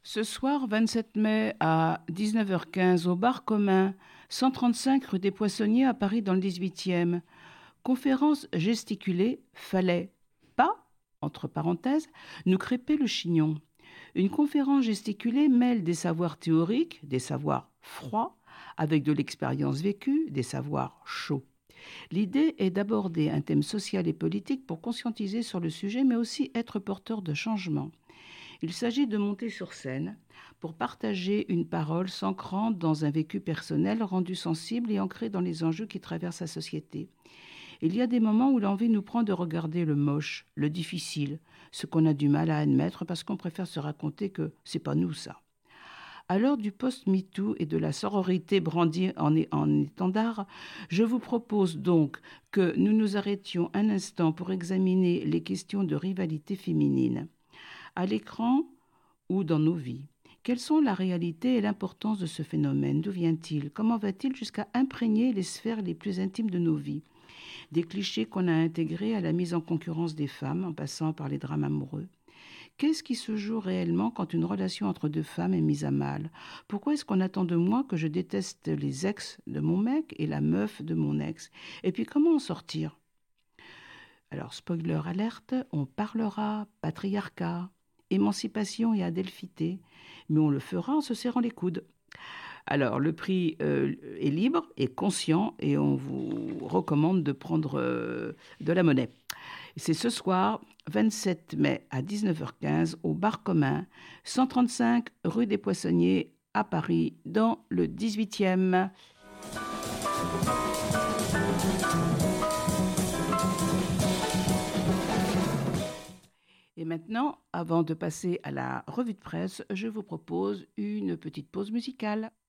Ce soir, 27 mai à 19h15 au bar commun, 135 rue des Poissonniers à Paris dans le 18e. Conférence gesticulée, fallait pas, entre parenthèses, nous crêper le chignon. Une conférence gesticulée mêle des savoirs théoriques, des savoirs froids, avec de l'expérience vécue, des savoirs chauds. L'idée est d'aborder un thème social et politique pour conscientiser sur le sujet, mais aussi être porteur de changement. Il s'agit de monter sur scène pour partager une parole s'ancrant dans un vécu personnel rendu sensible et ancré dans les enjeux qui traversent la société. Il y a des moments où l'envie nous prend de regarder le moche, le difficile, ce qu'on a du mal à admettre parce qu'on préfère se raconter que c'est pas nous ça. À l'heure du post-MeToo et de la sororité brandie en étendard, je vous propose donc que nous nous arrêtions un instant pour examiner les questions de rivalité féminine. À l'écran ou dans nos vies. Quelles sont la réalité et l'importance de ce phénomène? D'où vient-il? Comment va-t-il jusqu'à imprégner les sphères les plus intimes de nos vies? Des clichés qu'on a intégrés à la mise en concurrence des femmes en passant par les drames amoureux. Qu'est-ce qui se joue réellement quand une relation entre deux femmes est mise à mal? Pourquoi est-ce qu'on attend de moi que je déteste les ex de mon mec et la meuf de mon ex? Et puis comment en sortir? Alors, spoiler alerte, on parlera patriarcat, émancipation et adelphité, mais on le fera en se serrant les coudes. Alors, le prix est libre et conscient et on vous recommande de prendre de la monnaie. C'est ce soir, 27 mai à 19h15 au bar commun, 135 rue des Poissonniers à Paris, dans le 18e. Et maintenant, avant de passer à la revue de presse, je vous propose une petite pause musicale.